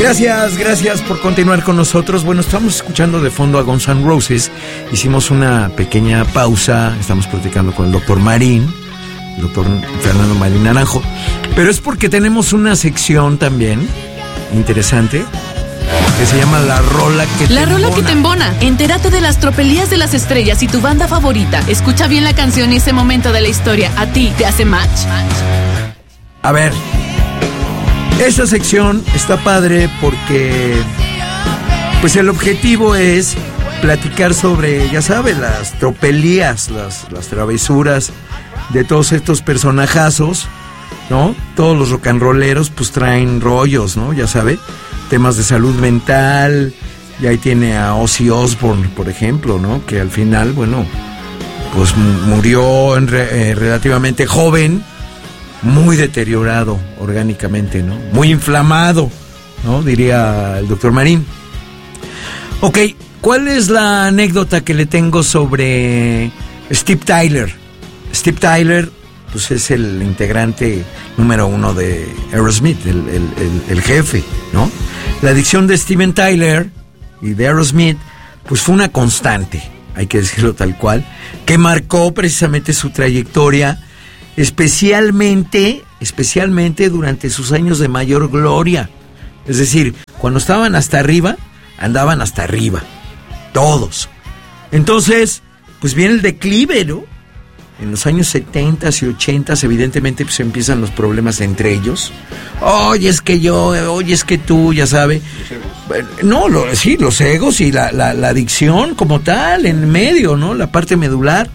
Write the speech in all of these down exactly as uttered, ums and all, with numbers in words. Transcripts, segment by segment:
Gracias, gracias por continuar con nosotros. Bueno, estamos escuchando de fondo a Guns N' Roses. Hicimos una pequeña pausa. Estamos platicando con el doctor Marín, el doctor Fernando Marín Naranjo. Pero es porque tenemos una sección también interesante que se llama La Rola que te La embona. Rola que te embona. Entérate de las tropelías de las estrellas y tu banda favorita. Escucha bien la canción y ese momento de la historia. ¿A ti te hace match? A ver, esta sección está padre porque pues el objetivo es platicar sobre, ya sabes, las tropelías, las, las travesuras de todos estos personajazos, ¿no? Todos los rock and rolleros pues traen rollos, ¿no? Ya sabe, temas de salud mental. Y ahí tiene a Ozzy Osbourne, por ejemplo, ¿no? Que al final, bueno, pues murió en re, eh, relativamente joven, muy deteriorado orgánicamente, ¿no? Muy inflamado, ¿no? Diría el doctor Marín. Ok, ¿cuál es la anécdota que le tengo sobre Steve Tyler? Steve Tyler, pues es el integrante número uno de Aerosmith, el, el, el, el jefe, ¿no? La adicción de Steven Tyler y de Aerosmith, pues fue una constante, hay que decirlo tal cual, que marcó precisamente su trayectoria, especialmente, especialmente durante sus años de mayor gloria. Es decir, cuando estaban hasta arriba, andaban hasta arriba, todos. Entonces, pues viene el declive, ¿no? En los años setenta y ochenta, evidentemente, pues empiezan los problemas entre ellos. Oye, es que yo, oye, es que tú, ya sabe. No, lo, sí, los egos y la, la, la adicción como tal, en medio, ¿no? La parte medular.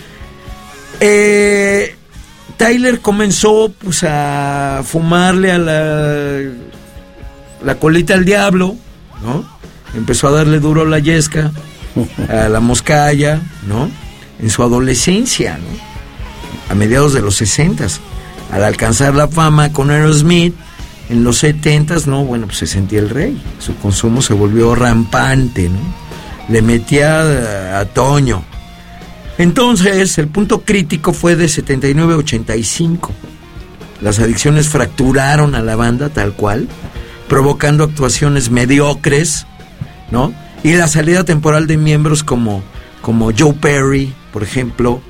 Eh... Tyler comenzó pues a fumarle a la, la colita al diablo, ¿no? Empezó a darle duro a la yesca, a la moscaya, ¿no? En su adolescencia, ¿no? A mediados de los sesentas. Al alcanzar la fama con Aerosmith, en los setentas, ¿no? Bueno, pues se sentía el rey. Su consumo se volvió rampante, ¿no? Le metía a, a Toño. Entonces, el punto crítico fue de setenta y nueve a ochenta y cinco. Las adicciones fracturaron a la banda tal cual, provocando actuaciones mediocres, ¿no? Y la salida temporal de miembros como, como Joe Perry, por ejemplo,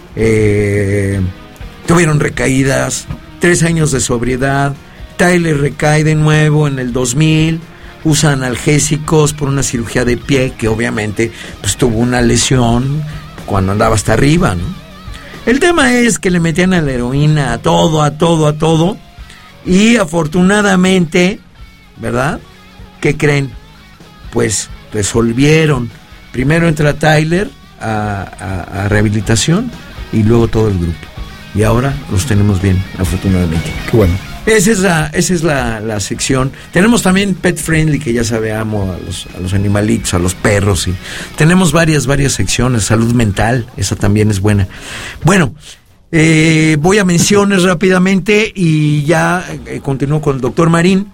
eh, tuvieron recaídas, tres años de sobriedad. Tyler recae de nuevo en el dos mil, usa analgésicos por una cirugía de pie que obviamente pues, tuvo una lesión cuando andaba hasta arriba, ¿no? El tema es que le metían a la heroína, a todo, a todo, a todo, y afortunadamente, ¿verdad? ¿Qué creen? Pues resolvieron. Primero entra Tyler a, a, a rehabilitación y luego todo el grupo. Y ahora los tenemos bien, afortunadamente. Qué bueno. Esa es la, esa es la, la sección. Tenemos también Pet Friendly, que ya sabe, amo a los, a los animalitos, a los perros. Y tenemos varias, varias secciones. Salud mental, esa también es buena. Bueno, eh, voy a menciones rápidamente y ya eh, continúo con el doctor Marín.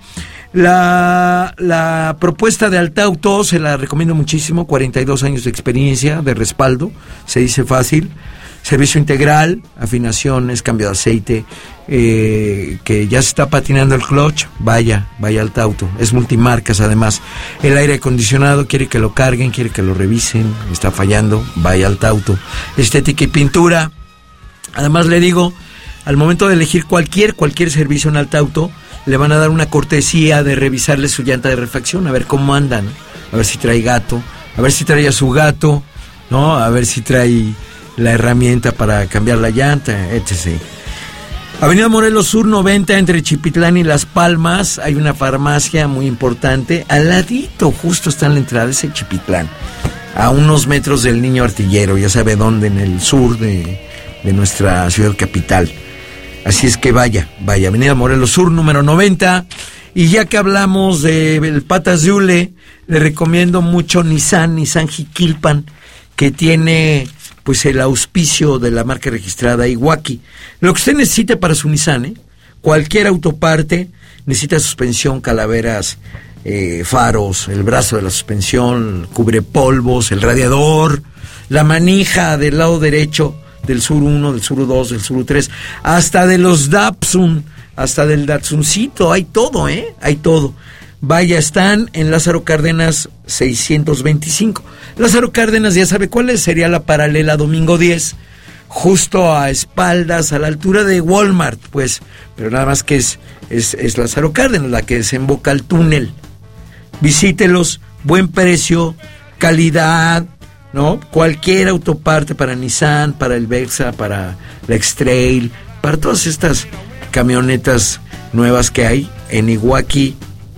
La, la propuesta de Altauto se la recomiendo muchísimo. cuarenta y dos años de experiencia, de respaldo, se dice fácil. Servicio integral, afinaciones, cambio de aceite, eh, que ya se está patinando el clutch, vaya, vaya Altauto, es multimarcas además. El aire acondicionado, quiere que lo carguen, quiere que lo revisen, está fallando, vaya Altauto. Estética y pintura, además le digo, al momento de elegir cualquier, cualquier servicio en Altauto, le van a dar una cortesía de revisarle su llanta de refacción, a ver cómo andan, a ver si trae gato, a ver si trae a su gato, ¿no? A ver si trae la herramienta para cambiar la llanta, etcétera. Avenida Morelos Sur noventa, entre Chipitlán y Las Palmas, hay una farmacia muy importante, al ladito, justo está en la entrada, ese Chipitlán, a unos metros del Niño Artillero, ya sabe dónde, en el sur de, de nuestra ciudad capital. Así es que vaya, vaya, Avenida Morelos Sur número noventa, y ya que hablamos de el Patas de Hule, le recomiendo mucho Nissan, Nissan Jiquilpan, que tiene pues el auspicio de la marca registrada Iwaki. Lo que usted necesite para su Nissan, ¿eh? Cualquier autoparte, necesita suspensión, calaveras, eh, faros, el brazo de la suspensión, cubre polvos, el radiador, la manija del lado derecho del Sur uno, del Sur dos, del Sur tres, hasta de los Datsun, hasta del Datsuncito, hay todo, ¿eh? Hay todo. vaya, están en Lázaro Cárdenas seiscientos veinticinco. Lázaro Cárdenas, ya sabe cuál es, sería la paralela Domingo diez, justo a espaldas, a la altura de Walmart, pues, pero nada más que es, es, es Lázaro Cárdenas, la que desemboca al túnel. Visítelos, buen precio, calidad, ¿no? Cualquier autoparte para Nissan, para el Versa, para la X-Trail, para todas estas camionetas nuevas que hay en Iguaki,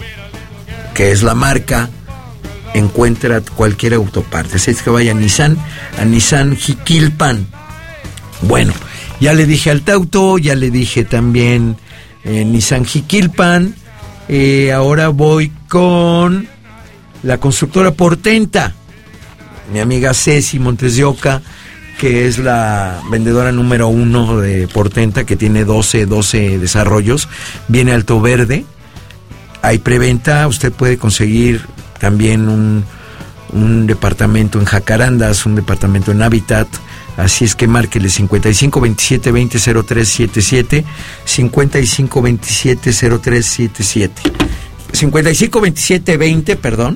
que es la marca, encuentra cualquier autoparte. Así es que vaya a Nissan, a Nissan Jiquilpan. Bueno, ya le dije al Tauto, ya le dije también eh, Nissan Jiquilpan. Eh, ahora voy con la constructora Portenta, mi amiga Ceci Montes de Oca, que es la vendedora número uno de Portenta, que tiene doce, doce desarrollos. Viene Alto Verde, hay preventa, usted puede conseguir también un, un departamento en Jacarandas, un departamento en Habitat. Así es que márquele cincuenta y cinco veintisiete veinte cero tres siete siete, cincuenta y cinco veintisiete cero tres siete siete, cincuenta y cinco veintisiete veinte, perdón,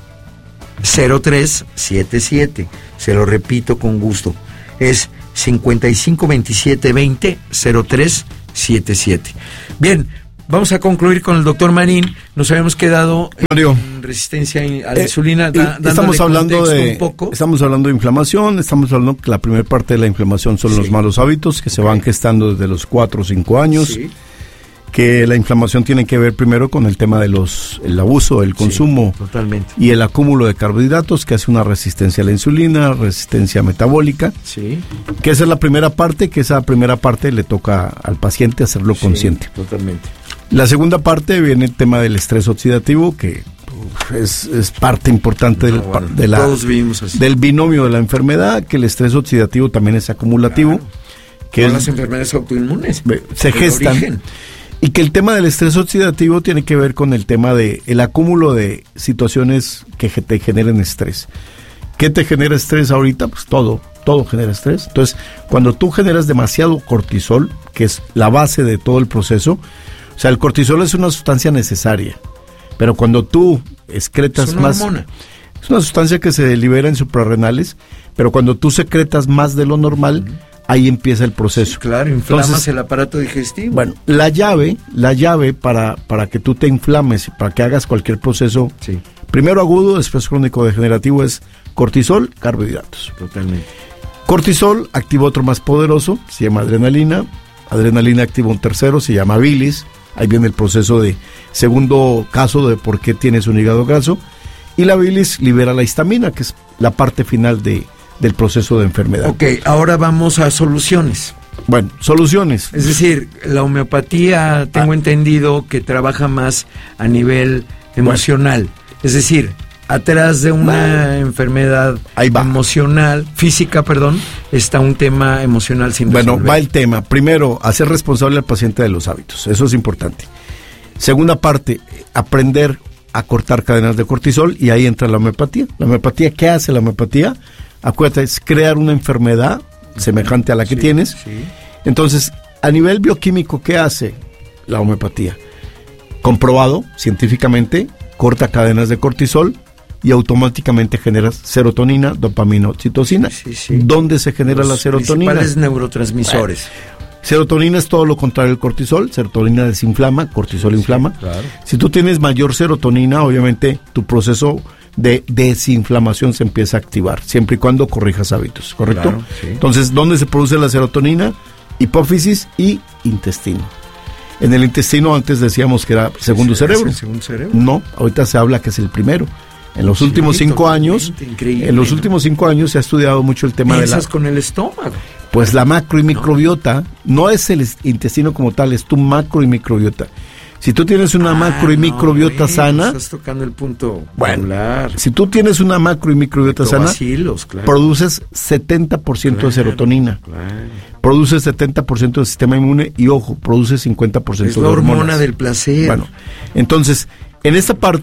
cero tres siete siete. Se lo repito con gusto. Es cincuenta y cinco veintisiete veinte cero tres siete siete. Bien, vamos a concluir con el doctor Marín. Nos habíamos quedado Mario, en resistencia a la insulina. Eh, Da, estamos hablando de un poco. estamos hablando de inflamación. Estamos hablando que la primera parte de la inflamación son sí. los malos hábitos que okay. se van gestando desde los cuatro o cinco años. Sí. Que la inflamación tiene que ver primero con el tema de los el abuso, el consumo sí, totalmente. Y el acúmulo de carbohidratos, que hace una resistencia a la insulina, resistencia metabólica. Sí. Que esa es la primera parte, que esa primera parte le toca al paciente hacerlo sí, consciente. Totalmente. La segunda parte viene el tema del estrés oxidativo, que uf, es, es parte importante no, del, bueno, de la, todos vivimos así. del binomio de la enfermedad, que el estrés oxidativo también es acumulativo. Claro. Que Son es, las enfermedades autoinmunes. Se gestan. Origen. Y que el tema del estrés oxidativo tiene que ver con el tema de el acúmulo de situaciones que te generen estrés. ¿Qué te genera estrés ahorita? Pues todo, todo genera estrés. Entonces, cuando tú generas demasiado cortisol, que es la base de todo el proceso, o sea, el cortisol es una sustancia necesaria, pero cuando tú excretas es una más... hormona. Es una sustancia que se libera en suprarrenales, pero cuando tú secretas más de lo normal... Uh-huh. Ahí empieza el proceso. Sí, claro, inflamas Entonces, el aparato digestivo. Bueno, la llave, la llave para, para que tú te inflames, para que hagas cualquier proceso, sí. primero agudo, después crónico degenerativo, es cortisol, carbohidratos. Totalmente. Cortisol activa otro más poderoso, se llama adrenalina. Adrenalina activa un tercero, se llama bilis. Ahí viene el proceso de segundo caso de por qué tienes un hígado graso. Y la bilis libera la histamina, que es la parte final de... del proceso de enfermedad. Ok, ahora vamos a soluciones. Bueno, soluciones. Es decir, la homeopatía, tengo ah. entendido que trabaja más a nivel emocional. Bueno. Es decir, atrás de una bueno. enfermedad emocional, física, perdón, está un tema emocional sin resolver. Bueno, va el tema. Primero, hacer responsable al paciente de los hábitos. Eso es importante. Segunda parte, aprender a cortar cadenas de cortisol, y ahí entra la homeopatía. La homeopatía, ¿qué hace la homeopatía? Acuérdate, es crear una enfermedad semejante a la que sí, tienes. Sí. Entonces, a nivel bioquímico, ¿qué hace la homeopatía? Comprobado científicamente, corta cadenas de cortisol y automáticamente generas serotonina, dopamina, oxitocina. Sí, sí, sí. ¿Dónde se genera Los la serotonina? Principales neurotransmisores. Bueno, serotonina es todo lo contrario del cortisol. Serotonina desinflama, cortisol sí, inflama. Claro. Si tú tienes mayor serotonina, obviamente tu proceso de desinflamación se empieza a activar, siempre y cuando corrijas hábitos, ¿correcto? Claro, sí. Entonces, ¿dónde se produce la serotonina? Hipófisis y intestino. En el intestino antes decíamos que era segundo sí, cerebro. ¿Es el segundo cerebro? No, ahorita se habla que es el primero. En los sí, últimos cinco años, increíble. en los últimos cinco años se ha estudiado mucho el tema de la... con el estómago. Pues la macro y microbiota no, no es el intestino como tal, es tu macro y microbiota. Si tú tienes una ah, macro y microbiota no, sana, estás tocando el punto bueno, popular. Si tú tienes una macro y microbiota sana, claro. produces setenta por ciento claro, de serotonina, claro. produces setenta por ciento del sistema inmune y, ojo, produces cincuenta por ciento es la de hormona hormonas. del placer. Bueno, entonces, en esta parte,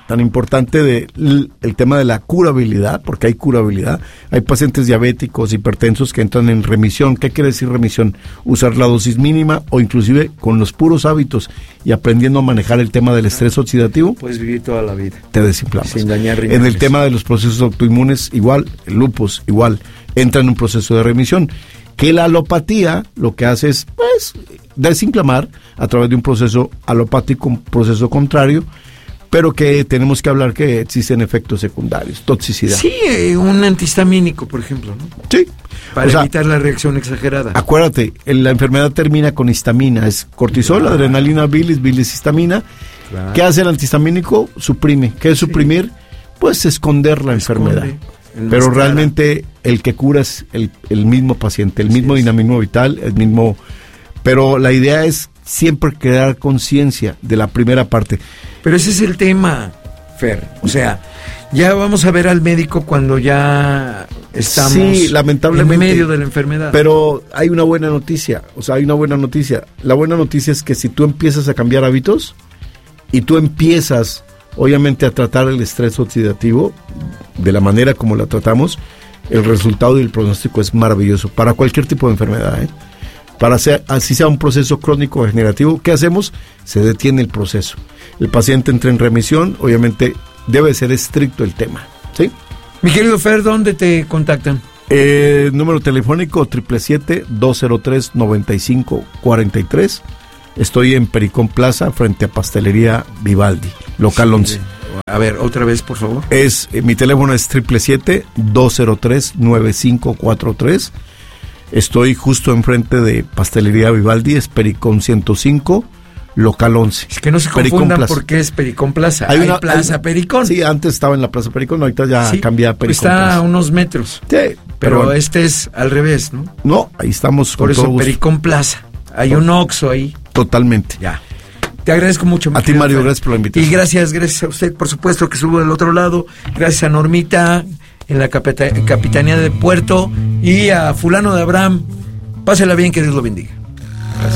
tan importante de l- el tema de la curabilidad, porque hay curabilidad. Hay pacientes diabéticos, hipertensos que entran en remisión. ¿Qué quiere decir remisión? Usar la dosis mínima o inclusive con los puros hábitos y aprendiendo a manejar el tema del estrés oxidativo. Puedes vivir toda la vida. Te desinflamas. Sin dañar riñones. En el tema de los procesos autoinmunes, igual, el lupus, igual, entra en un proceso de remisión. Que la alopatía lo que hace es, pues, desinflamar a través de un proceso alopático, un proceso contrario, pero que tenemos que hablar que existen efectos secundarios, toxicidad. Sí, eh, un antihistamínico, por ejemplo, ¿no? Sí. Para O sea, evitar la reacción exagerada. acuérdate, la enfermedad termina con histamina, es cortisol, Claro. adrenalina, bilis, bilis, histamina. Claro. ¿Qué hace el antihistamínico? Suprime. ¿Qué es suprimir? Pues esconder la enfermedad. Esconde, Pero enmascara. realmente el que cura es el, el mismo paciente, el Así mismo es. dinamismo vital, el mismo... Pero la idea es siempre crear conciencia de la primera parte. Pero ese es el tema, Fer. O sea, ya vamos a ver al médico cuando ya estamos Sí, lamentablemente. en medio de la enfermedad. Pero hay una buena noticia, o sea, hay una buena noticia. La buena noticia es que si tú empiezas a cambiar hábitos y tú empiezas, obviamente, a tratar el estrés oxidativo de la manera como la tratamos, el resultado y el pronóstico es maravilloso para cualquier tipo de enfermedad, ¿eh? Para hacer, así sea un proceso crónico degenerativo, ¿qué hacemos? Se detiene el proceso. El paciente entra en remisión, obviamente debe ser estricto el tema, ¿sí? Mi querido Fer, ¿dónde te contactan? Eh, número telefónico siete siete siete, dos cero tres, nueve cinco cuatro tres. Estoy en Pericón Plaza, frente a Pastelería Vivaldi, local once. A ver, otra vez, por favor. Es, eh, mi teléfono es siete siete siete, dos cero tres, nueve cinco cuatro tres. Estoy justo enfrente de Pastelería Vivaldi, es Pericón ciento cinco, local once. Es que no se Pericón confundan Plaza. porque es Pericón Plaza. Hay, una Plaza hay- Pericón. Sí, antes estaba en la Plaza Pericón, ahorita ya Sí, cambié a Pericón está Plaza. a unos metros. Sí, Pero pero este es al revés, ¿no? no, ahí estamos Por con todo eso, gusto. Pericón Plaza. Hay un Oxxo ahí. Totalmente. Ya. Te agradezco mucho. mi A ti, querido Mario, Fer. gracias por la invitación. Y gracias, gracias a usted, por supuesto, que estuvo del otro lado. Gracias a Normita en la capita- Capitanía de Puerto y a Fulano de Abraham. Pásela bien, que Dios lo bendiga.